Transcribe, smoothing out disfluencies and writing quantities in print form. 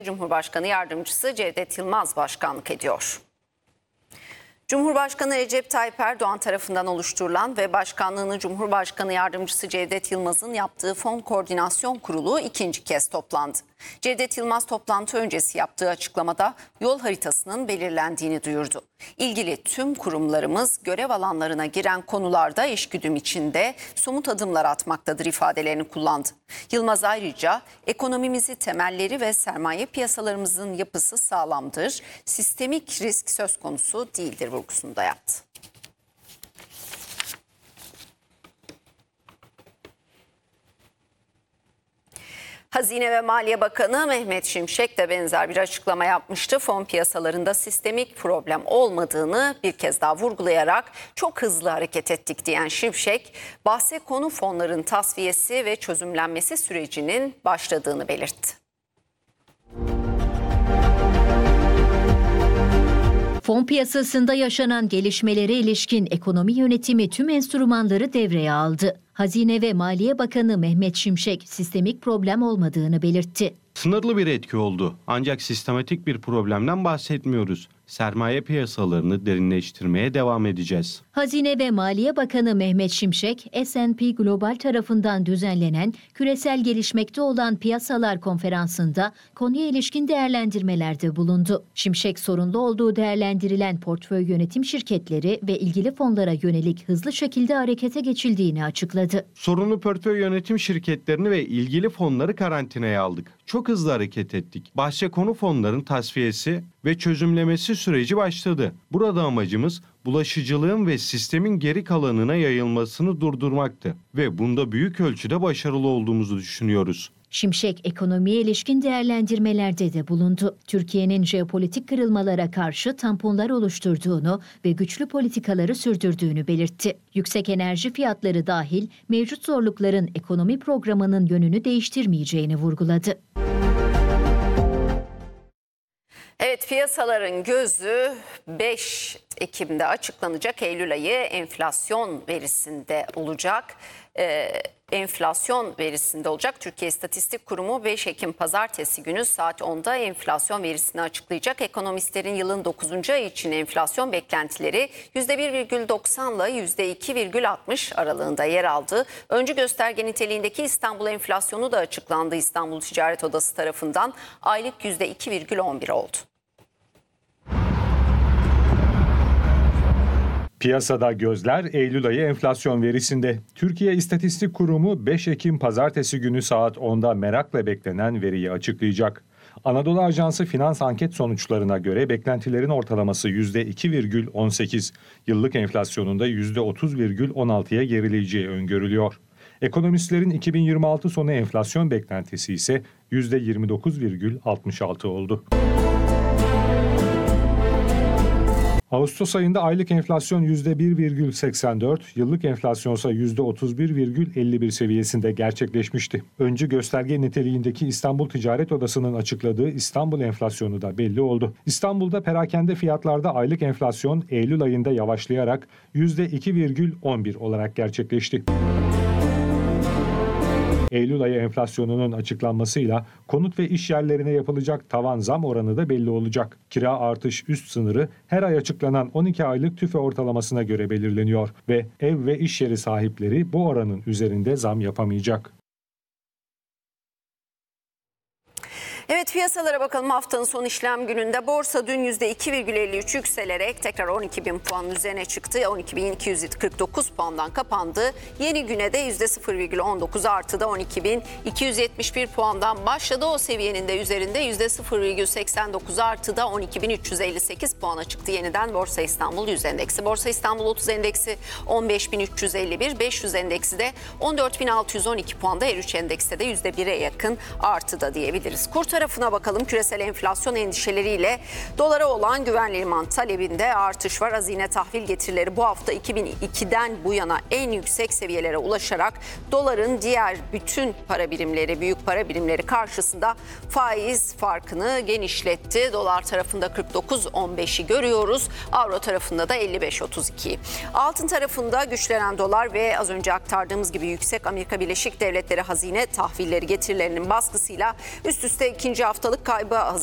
Cumhurbaşkanı Yardımcısı Cevdet Yılmaz başkanlık ediyor. Cumhurbaşkanı Recep Tayyip Erdoğan tarafından oluşturulan ve başkanlığını Cumhurbaşkanı Yardımcısı Cevdet Yılmaz'ın yaptığı Fon Koordinasyon Kurulu ikinci kez toplandı. Cevdet Yılmaz toplantı öncesi yaptığı açıklamada yol haritasının belirlendiğini duyurdu. İlgili tüm kurumlarımız görev alanlarına giren konularda eşgüdüm içinde somut adımlar atmaktadır ifadelerini kullandı. Yılmaz ayrıca ekonomimizi temelleri ve sermaye piyasalarımızın yapısı sağlamdır, sistemik risk söz konusu değildir vurgusunu da yaptı. Hazine ve Maliye Bakanı Mehmet Şimşek de benzer bir açıklama yapmıştı. Fon piyasalarında sistemik problem olmadığını bir kez daha vurgulayarak çok hızlı hareket ettik diyen Şimşek, bahse konu fonların tasfiyesi ve çözümlenmesi sürecinin başladığını belirtti. Fon piyasasında yaşanan gelişmelere ilişkin ekonomi yönetimi tüm enstrümanları devreye aldı. Hazine ve Maliye Bakanı Mehmet Şimşek sistemik problem olmadığını belirtti. Sınırlı bir etki oldu. Ancak sistematik bir problemden bahsetmiyoruz. Sermaye piyasalarını derinleştirmeye devam edeceğiz. Hazine ve Maliye Bakanı Mehmet Şimşek, S&P Global tarafından düzenlenen küresel gelişmekte olan piyasalar konferansında konuya ilişkin değerlendirmelerde bulundu. Şimşek, sorunlu olduğu değerlendirilen portföy yönetim şirketleri ve ilgili fonlara yönelik hızlı şekilde harekete geçildiğini açıkladı. Sorunlu portföy yönetim şirketlerini ve ilgili fonları karantinaya aldık. Çok hızlı hareket ettik. Bahse konu fonların tasfiyesi ve çözümlemesi süreci başladı. Burada amacımız bulaşıcılığın ve sistemin geri kalanına yayılmasını durdurmaktı ve bunda büyük ölçüde başarılı olduğumuzu düşünüyoruz. Şimşek, ekonomiye ilişkin değerlendirmelerde de bulundu. Türkiye'nin jeopolitik kırılmalara karşı tamponlar oluşturduğunu ve güçlü politikaları sürdürdüğünü belirtti. Yüksek enerji fiyatları dahil mevcut zorlukların ekonomi programının yönünü değiştirmeyeceğini vurguladı. Evet, piyasaların gözü 5 Ekim'de açıklanacak Eylül ayı enflasyon verisinde olacak. Enflasyon verisinde olacak. Türkiye İstatistik Kurumu 5 Ekim Pazartesi günü saat 10'da enflasyon verisini açıklayacak. Ekonomistlerin yılın 9. ayı için enflasyon beklentileri %1,90 ile %2,60 aralığında yer aldı. Öncü gösterge niteliğindeki İstanbul enflasyonu da açıklandı İstanbul Ticaret Odası tarafından. Aylık %2,11 oldu. Piyasada gözler Eylül ayı enflasyon verisinde. Türkiye İstatistik Kurumu 5 Ekim Pazartesi günü saat 10'da merakla beklenen veriyi açıklayacak. Anadolu Ajansı finans anket sonuçlarına göre beklentilerin ortalaması %2,18, yıllık enflasyonunda %30,16'ya gerileyeceği öngörülüyor. Ekonomistlerin 2026 sonu enflasyon beklentisi ise %29,66 oldu. Ağustos ayında aylık enflasyon %1,84, yıllık enflasyonsa %31,51 seviyesinde gerçekleşmişti. Öncü gösterge niteliğindeki İstanbul Ticaret Odası'nın açıkladığı İstanbul enflasyonu da belli oldu. İstanbul'da perakende fiyatlarda aylık enflasyon Eylül ayında yavaşlayarak %2,11 olarak gerçekleşti. Eylül ayı enflasyonunun açıklanmasıyla konut ve iş yerlerine yapılacak tavan zam oranı da belli olacak. Kira artış üst sınırı her ay açıklanan 12 aylık TÜFE ortalamasına göre belirleniyor ve ev ve iş yeri sahipleri bu oranın üzerinde zam yapamayacak. Evet, piyasalara bakalım. Haftanın son işlem gününde borsa dün %2,53 yükselerek tekrar 12.000 puanın üzerine çıktı. 12.249 puandan kapandı. Yeni güne de %0,19 artıda 12.271 puandan başladı. O seviyenin de üzerinde %0,89 artıda 12.358 puana çıktı yeniden Borsa İstanbul 100 endeksi. Borsa İstanbul 30 endeksi 15.351, 500 endeksi de 14.612 puanda, her 3 endekste de %1'e yakın artıda diyebiliriz. Kur tarafına bakalım. Küresel enflasyon endişeleriyle dolara olan güvenli liman talebinde artış var. Hazine tahvil getirileri bu hafta 2002'den bu yana en yüksek seviyelere ulaşarak doların diğer bütün para birimleri, büyük para birimleri karşısında faiz farkını genişletti. Dolar tarafında 49.15'i görüyoruz. Avro tarafında da 55.32'yi. Altın tarafında güçlenen dolar ve az önce aktardığımız gibi yüksek Amerika Birleşik Devletleri hazine tahvilleri getirilerinin baskısıyla üst üste ikinci ikinci haftalık kaybı